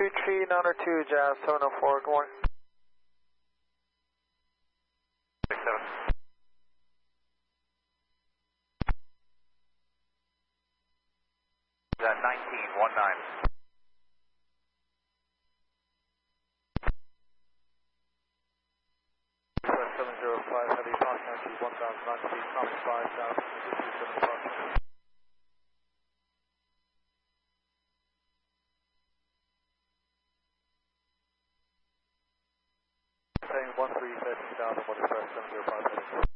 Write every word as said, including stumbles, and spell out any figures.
two three nine oh two, Jazz seven oh four, good morning. six seven. That nineteen one nine. seven zero five, heavy Fox ninety one thousand nine speed, coming five thousand, two seven Fox. Saying one three thirty thousand, one express seven zero five.